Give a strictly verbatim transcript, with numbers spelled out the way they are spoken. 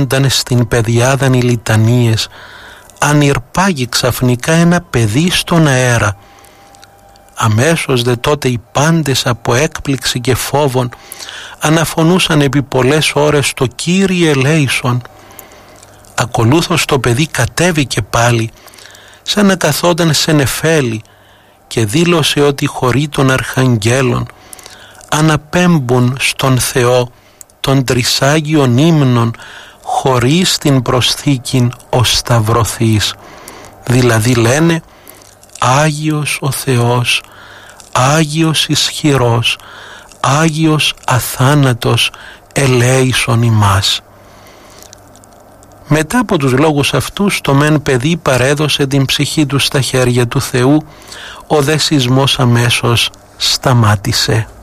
λεγόνταν στην πεδιάδαν οι λιτανίες, αν ηρπάγει ξαφνικά ένα παιδί στον αέρα. Αμέσως δε τότε οι πάντες από έκπληξη και φόβον αναφωνούσαν επί πολλές ώρες το Κύριε ελέησον. Ακολούθως το παιδί κατέβηκε πάλι, σαν να καθόταν σε νεφέλη, και δήλωσε ότι χωρί των αρχαγγέλων αναπέμπουν στον Θεό των τρισάγιων ύμνων χωρίς την προσθήκην ο Σταυρωθής. Δηλαδή λένε Άγιος ο Θεός, Άγιος ισχυρός, Άγιος αθάνατος ελέησον ημάς. Μετά από τους λόγους αυτούς το μεν παιδί παρέδωσε την ψυχή του στα χέρια του Θεού, ο δε σεισμός αμέσως σταμάτησε.